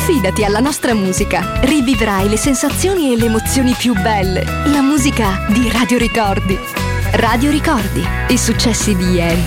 Affidati alla nostra musica. Rivivrai le sensazioni e le emozioni più belle. La musica di Radio Ricordi. Radio Ricordi. I successi di ieri,